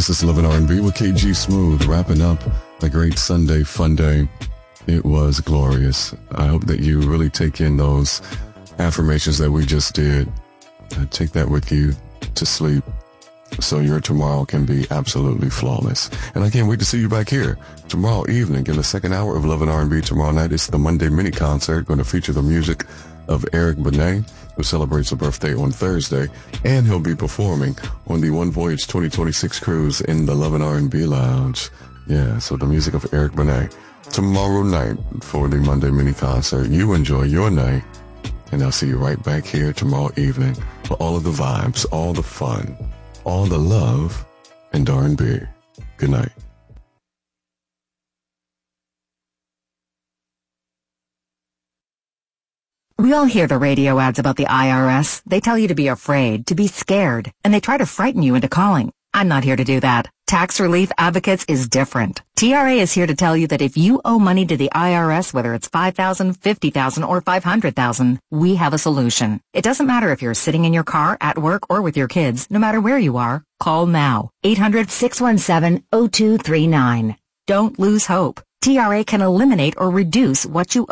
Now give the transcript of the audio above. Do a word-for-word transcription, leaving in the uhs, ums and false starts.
This is Love and R and B with K G Smooth, wrapping up a great Sunday fun day. It was glorious. I hope that you really take in those affirmations that we just did. Uh, take that with you to sleep so your tomorrow can be absolutely flawless. And I can't wait to see you back here tomorrow evening in the second hour of Love and R and B. Tomorrow night it's the Monday mini concert, going to feature the music of Eric Benet, who celebrates a birthday on Thursday, and he'll be performing on the One Voyage twenty twenty-six cruise in the Love and R and B Lounge. Yeah, so the music of Eric Benet tomorrow night for the Monday mini concert. You enjoy your night, and I'll see you right back here tomorrow evening for all of the vibes, all the fun, all the love, and R and B. Good night. We all hear the radio ads about the I R S. They tell you to be afraid, to be scared, and they try to frighten you into calling. I'm not here to do that. Tax Relief Advocates is different. T R A is here to tell you that if you owe money to the I R S, whether it's five thousand dollars, fifty thousand dollars, or five hundred thousand dollars, we have a solution. It doesn't matter if you're sitting in your car, at work, or with your kids. No matter where you are, call now. eight hundred, six one seven, zero two three nine. Don't lose hope. T R A can eliminate or reduce what you